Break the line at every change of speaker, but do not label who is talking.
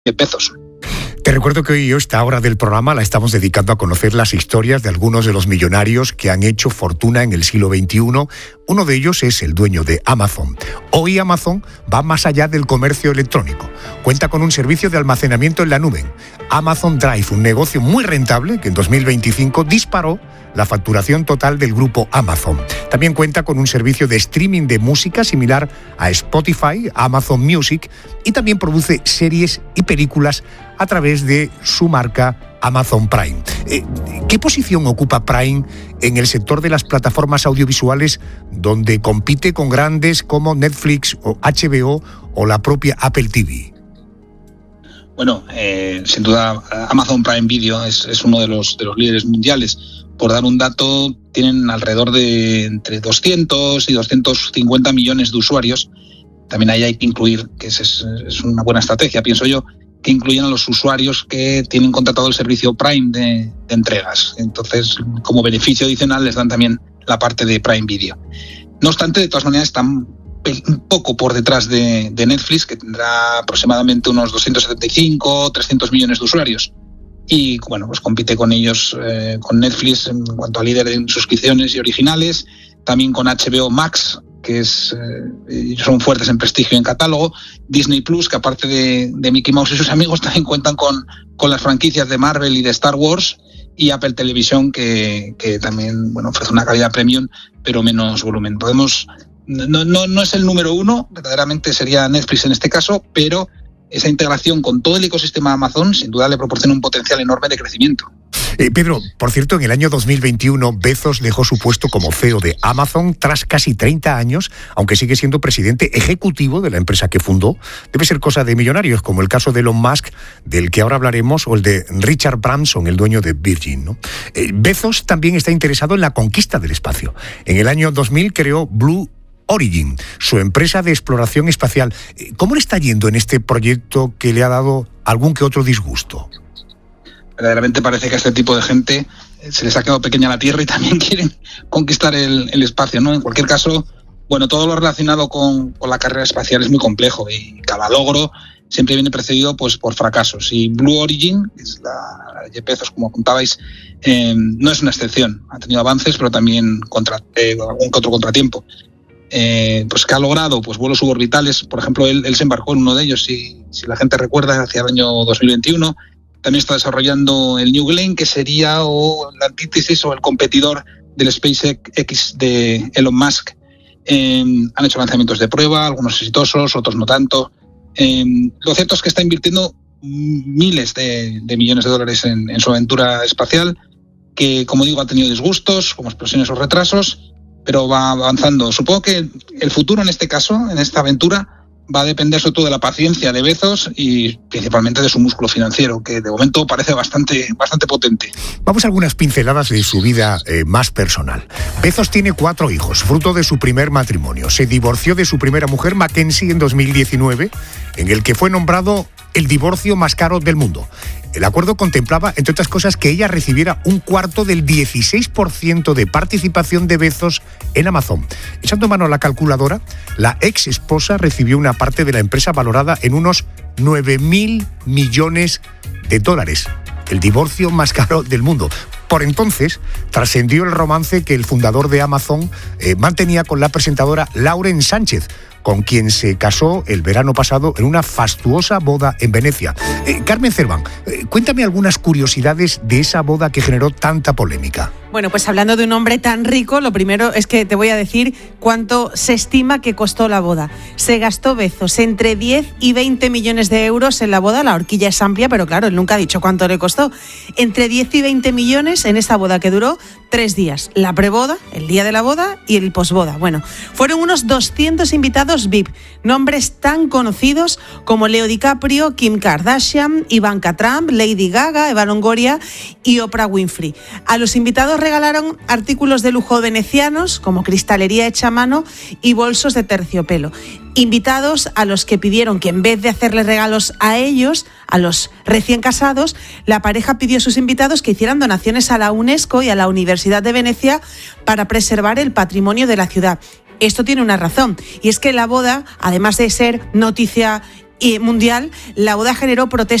Bezos.
Te recuerdo que hoy, a esta hora del programa, la estamos dedicando a conocer las historias de algunos de los millonarios que han hecho fortuna en el siglo XXI. Uno de ellos es el dueño de Amazon. Hoy Amazon va más allá del comercio electrónico. Cuenta con un servicio de almacenamiento en la nube, Amazon Drive, un negocio muy rentable que en 2025 disparó la facturación total del grupo Amazon. También cuenta con un servicio de streaming de música similar a Spotify, Amazon Music, y también produce series y películas a través de su marca Amazon Prime. ¿Qué posición ocupa Prime en el sector de las plataformas audiovisuales, donde compite con grandes como Netflix o HBO o la propia Apple TV?
Bueno, sin duda Amazon Prime Video es uno de los líderes mundiales. Por dar un dato, tienen alrededor de entre 200 y 250 millones de usuarios. También ahí hay que incluir, que es una buena estrategia, pienso yo, que incluyen a los usuarios que tienen contratado el servicio Prime de entregas. Entonces, como beneficio adicional, les dan también la parte de Prime Video. No obstante, de todas maneras, están un poco por detrás de Netflix, que tendrá aproximadamente unos 275, 300 millones de usuarios. Y bueno, pues compite con ellos, con Netflix en cuanto a líder en suscripciones y originales, también con HBO Max, que son fuertes en prestigio y en catálogo, Disney Plus, que aparte de Mickey Mouse y sus amigos, también cuentan con las franquicias de Marvel y de Star Wars, y Apple Televisión, que también ofrece una calidad premium, pero menos volumen. No es el número uno, verdaderamente sería Netflix en este caso, pero esa integración con todo el ecosistema de Amazon sin duda le proporciona un potencial enorme de crecimiento.
Pedro, por cierto, en el año 2021 Bezos dejó su puesto como CEO de Amazon tras casi 30 años, aunque sigue siendo presidente ejecutivo de la empresa que fundó. Debe ser cosa de millonarios, como el caso de Elon Musk, del que ahora hablaremos, o el de Richard Branson, el dueño de Virgin, ¿no? Bezos también está interesado en la conquista del espacio. En el año 2000 creó Blue Origin, su empresa de exploración espacial. ¿Cómo le está yendo en este proyecto que le ha dado algún que otro disgusto?
Verdaderamente parece que a este tipo de gente se les ha quedado pequeña la Tierra y también quieren conquistar el espacio, ¿no? En cualquier caso, todo lo relacionado con la carrera espacial es muy complejo y cada logro siempre viene precedido por fracasos. Y Blue Origin, que es la Jeff Bezos, como contabais, no es una excepción. Ha tenido avances, pero también algún que otro contratiempo. Que ha logrado vuelos suborbitales. Por ejemplo, él se embarcó en uno de ellos, si la gente recuerda, hacia el año 2021. También está desarrollando el New Glenn, que sería la antítesis o el competidor del SpaceX de Elon Musk. Han hecho lanzamientos de prueba, algunos exitosos, otros no tanto. Lo cierto es que está invirtiendo miles de millones de dólares en su aventura espacial, que, como digo, ha tenido disgustos, como explosiones o retrasos, pero va avanzando. Supongo que el futuro en este caso, en esta aventura, va a depender sobre todo de la paciencia de Bezos y principalmente de su músculo financiero, que de momento parece bastante potente.
Vamos a algunas pinceladas de su vida más personal. Bezos tiene 4 hijos, fruto de su primer matrimonio. Se divorció de su primera mujer, Mackenzie, en 2019, en el que fue nombrado el divorcio más caro del mundo. El acuerdo contemplaba, entre otras cosas, que ella recibiera un cuarto del 16% de participación de Bezos en Amazon. Echando mano a la calculadora, la ex esposa recibió una parte de la empresa valorada en unos 9.000 millones de dólares. El divorcio más caro del mundo. Por entonces, trascendió el romance que el fundador de Amazon mantenía con la presentadora Lauren Sánchez, con quien se casó el verano pasado en una fastuosa boda en Venecia. Carmen Cerván, cuéntame algunas curiosidades de esa boda que generó tanta polémica.
Bueno, pues hablando de un hombre tan rico, lo primero es que te voy a decir cuánto se estima que costó la boda. Se gastó Bezos entre 10 y 20 millones de euros en la boda. La horquilla es amplia, pero claro, él nunca ha dicho cuánto le costó. Entre 10 y 20 millones en esta boda que duró 3 días. La preboda, el día de la boda y el posboda. Bueno, fueron unos 200 invitados VIP. Nombres tan conocidos como Leo DiCaprio, Kim Kardashian, Ivanka Trump, Lady Gaga, Eva Longoria y Oprah Winfrey. A los invitados regalaron artículos de lujo venecianos como cristalería hecha a mano y bolsos de terciopelo. Invitados a los que pidieron que en vez de hacerles regalos a ellos, a los recién casados, la pareja pidió a sus invitados que hicieran donaciones a la UNESCO y a la Universidad de Venecia para preservar el patrimonio de la ciudad. Esto tiene una razón, y es que la boda, además de ser noticia mundial, la boda generó protestas